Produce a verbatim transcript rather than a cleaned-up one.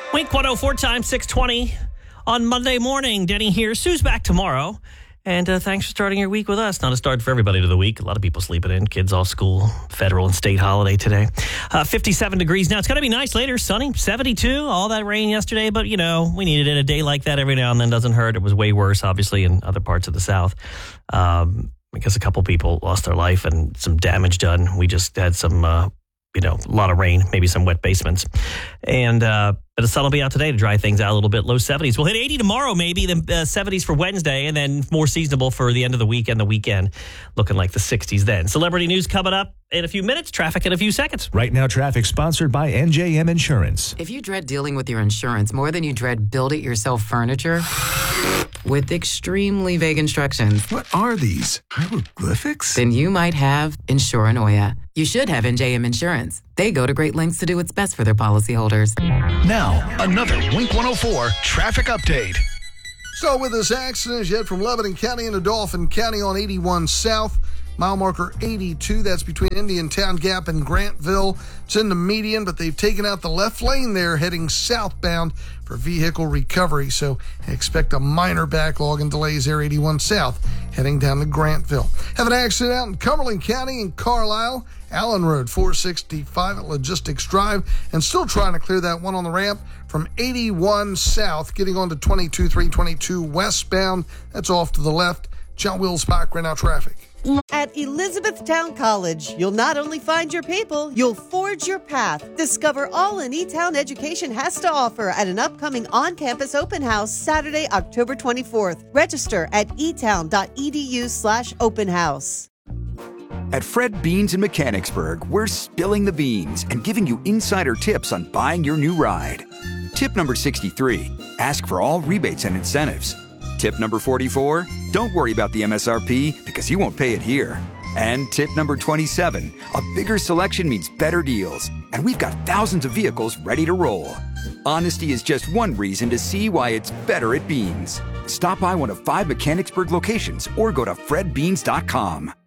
Wink one oh four times six twenty on Monday morning. Denny here. Sue's back tomorrow. And uh, thanks for starting your week with us. Not a start for everybody to the week. A lot of people sleeping in. Kids off school. Federal and state holiday today. Uh, fifty-seven degrees now. It's going to be nice later. Sunny. seventy-two. All that rain yesterday. But, you know, we needed it. A day like that every now and then doesn't hurt. It was way worse, obviously, in other parts of the South. Um, because a couple people lost their life and some damage done. We just had some... Uh, you know, a lot of rain, maybe some wet basements. And uh, but the sun will be out today to dry things out a little bit. Low seventies. We'll hit eighty tomorrow, maybe. Then uh, seventies for Wednesday, and then more seasonable for the end of the week and the weekend. Looking like the sixties then. Celebrity news coming up in a few minutes. Traffic in a few seconds. Right now, traffic sponsored by N J M Insurance. If you dread dealing with your insurance more than you dread build-it-yourself furniture, with extremely vague instructions. What are these? Hieroglyphics? Then you might have Insuranoia. You should have N J M Insurance. They go to great lengths to do what's best for their policyholders. Now, another Wink one oh four traffic update. So with this accident, as you head from Lebanon County into Dauphin County on eighty-one South, mile marker eighty-two, that's between Indiantown Gap and Grantville. It's in the median, but they've taken out the left lane there heading southbound for vehicle recovery. So expect a minor backlog and delays there, eighty-one South, heading down to Grantville. Have an accident out in Cumberland County in Carlisle, Allen Road four sixty-five at Logistics Drive, and still trying to clear that one on the ramp from eighty-one South, getting on to twenty-two three twenty-two westbound. That's off to the left. John Wills Park, right now traffic. At Elizabethtown College, you'll not only find your people, you'll forge your path. Discover all an E-Town education has to offer at an upcoming on-campus open house Saturday, October twenty-fourth. Register at etown.edu slash open house. At Fred Beans in Mechanicsburg, we're spilling the beans and giving you insider tips on buying your new ride. Tip number sixty-three, ask for all rebates and incentives. Tip number forty-four, don't worry about the M S R P because you won't pay it here. And tip number twenty-seven, a bigger selection means better deals. And we've got thousands of vehicles ready to roll. Honesty is just one reason to see why it's better at Beans. Stop by one of five Mechanicsburg locations or go to fred beans dot com.